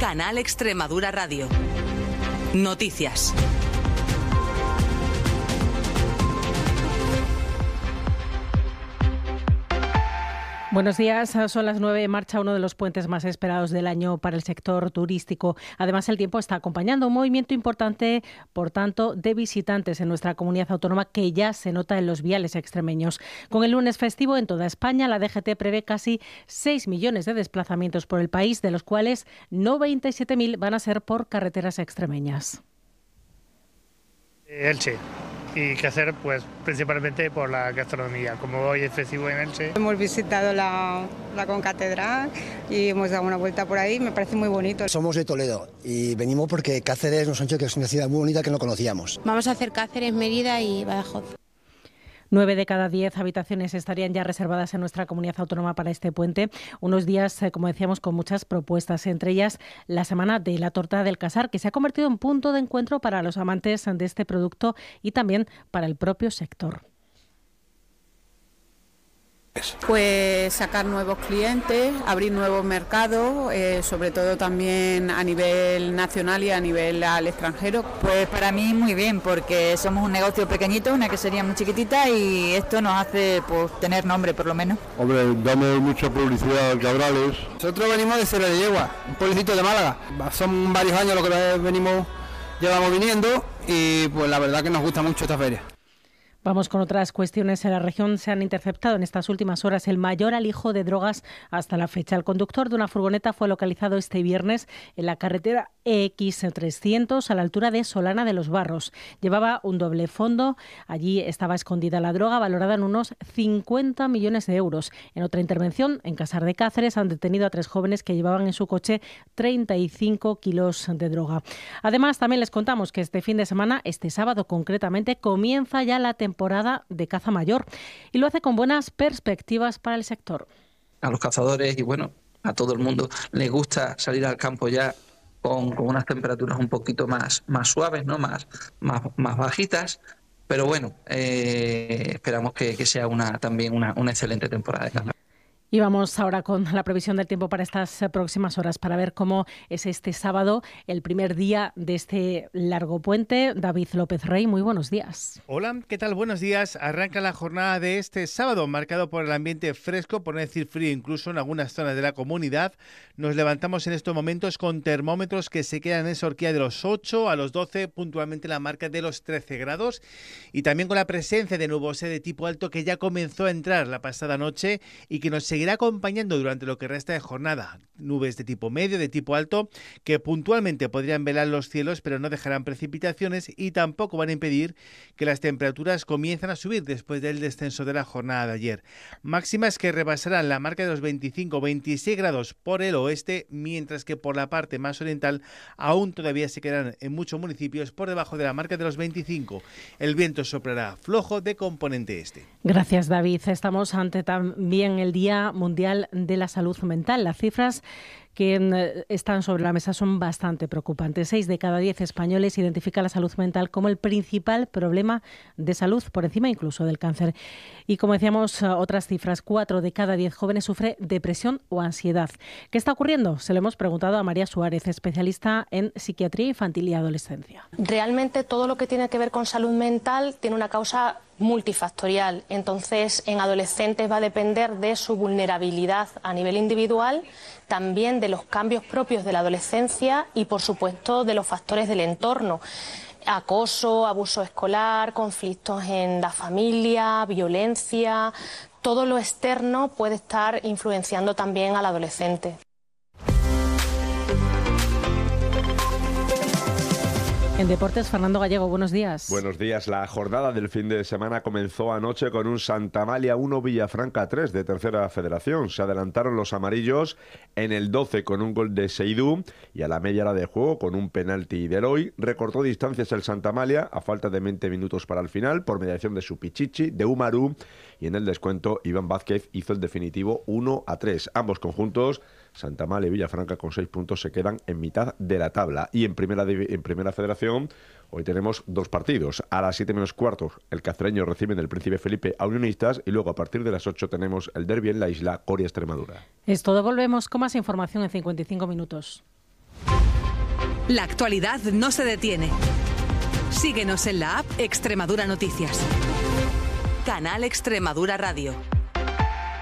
Canal Extremadura Radio. Noticias. Buenos días, son las 9, marcha uno de los puentes más esperados del año para el sector turístico. Además, el tiempo está acompañando un movimiento importante, por tanto, de visitantes en nuestra comunidad autónoma que ya se nota en los viales extremeños. Con el lunes festivo en toda España, la DGT prevé casi 6 millones de desplazamientos por el país, de los cuales 97.000 van a ser por carreteras extremeñas. Elche. Y que hacer, pues, principalmente por la gastronomía. Como hoy es festivo en Elche. Hemos visitado la concatedral y hemos dado una vuelta por ahí, me parece muy bonito. Somos de Toledo y venimos porque Cáceres nos han dicho que es una ciudad muy bonita que no conocíamos. Vamos a hacer Cáceres, Mérida y Badajoz. 9 de cada 10 habitaciones estarían ya reservadas en nuestra comunidad autónoma para este puente. Unos días, como decíamos, con muchas propuestas, entre ellas la Semana de la Torta del Casar, que se ha convertido en punto de encuentro para los amantes de este producto y también para el propio sector. Pues sacar nuevos clientes, abrir nuevos mercados, sobre todo también a nivel nacional y a nivel al extranjero. Pues para mí muy bien, porque somos un negocio pequeñito, una quesería muy chiquitita y esto nos hace pues tener nombre por lo menos. Hombre, damos mucha publicidad al Cabrales. Nosotros venimos de Cerro de Yegua, un pueblecito de Málaga. Son varios años lo que llevamos viniendo y pues la verdad que nos gusta mucho esta feria. Vamos con otras cuestiones. En la región se han interceptado en estas últimas horas el mayor alijo de drogas hasta la fecha. El conductor de una furgoneta fue localizado este viernes en la carretera EX300 a la altura de Solana de los Barros. Llevaba un doble fondo. Allí estaba escondida la droga valorada en unos 50 millones de euros. En otra intervención, en Casar de Cáceres, han detenido a 3 jóvenes que llevaban en su coche 35 kilos de droga. Además, también les contamos que este fin de semana, este sábado concretamente, comienza ya la temporada de caza mayor y lo hace con buenas perspectivas para el sector. A los cazadores y bueno, a todo el mundo les gusta salir al campo ya con unas temperaturas un poquito más suaves, ¿no? más bajitas, pero bueno, esperamos que sea también una excelente temporada de caza. Y vamos ahora con la previsión del tiempo para estas próximas horas para ver cómo es este sábado, el primer día de este largo puente. David López Rey, muy buenos días. Hola, ¿qué tal? Buenos días. Arranca la jornada de este sábado, marcado por el ambiente fresco, por no decir frío incluso en algunas zonas de la comunidad. Nos levantamos en estos momentos con termómetros que se quedan en esa horquilla de los 8 a los 12, puntualmente la marca de los 13 grados. Y también con la presencia de nubosidad de tipo alto que ya comenzó a entrar la pasada noche y que nos seguirá acompañando durante lo que resta de jornada. Nubes de tipo medio, de tipo alto, que puntualmente podrían velar los cielos, pero no dejarán precipitaciones y tampoco van a impedir que las temperaturas comiencen a subir después del descenso de la jornada de ayer. Máximas que rebasarán la marca de los 25-26 grados por el oeste, mientras que por la parte más oriental aún todavía se quedarán en muchos municipios por debajo de la marca de los 25. El viento soplará flojo de componente este. Gracias, David. Estamos ante también el Día Mundial de la Salud Mental. Las cifras que están sobre la mesa son bastante preocupantes. 6 de cada 10 españoles identifican la salud mental como el principal problema de salud, por encima incluso del cáncer. Y como decíamos, otras cifras, 4 de cada 10 jóvenes sufre depresión o ansiedad. ¿Qué está ocurriendo? Se lo hemos preguntado a María Suárez, especialista en psiquiatría infantil y adolescencia. Realmente todo lo que tiene que ver con salud mental tiene una causa multifactorial. Entonces, en adolescentes va a depender de su vulnerabilidad a nivel individual, también de los cambios propios de la adolescencia y, por supuesto, de los factores del entorno. Acoso, abuso escolar, conflictos en la familia, violencia, todo lo externo puede estar influenciando también al adolescente. En deportes, Fernando Gallego, buenos días. Buenos días. La jornada del fin de semana comenzó anoche con un Santamalia 1, Villafranca 3 de Tercera Federación. Se adelantaron los amarillos en el 12 con un gol de Seidú y a la media hora de juego con un penalti de Eloy. Recortó distancias el Santamalia a falta de 20 minutos para el final por mediación de Supichichi, de Umaru, y en el descuento Iván Vázquez hizo el definitivo 1-3. Ambos conjuntos, Santamalia y Villafranca, con 6 puntos se quedan en mitad de la tabla. Y en primera federación hoy tenemos 2 partidos. A las 7 menos cuarto el Cacereño recibe en el Príncipe Felipe a Unionistas y luego a partir de las 8 tenemos el derbi en la isla Coria Extremadura. Es todo, volvemos con más información en 55 minutos. La actualidad no se detiene. Síguenos en la app Extremadura Noticias. Canal Extremadura Radio.